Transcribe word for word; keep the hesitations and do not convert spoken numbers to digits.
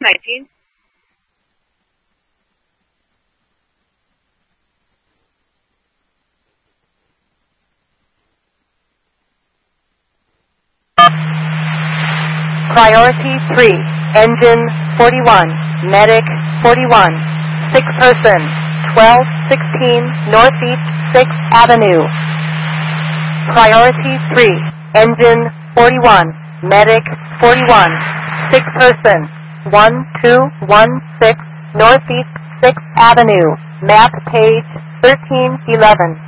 nineteen. Priority three, engine forty-one, medic forty-one, sick person, twelve sixteen Northeast sixth Avenue. Priority three, engine forty-one, medic forty-one, sick person, one two one six Northeast sixth Avenue, map page thirteen eleven.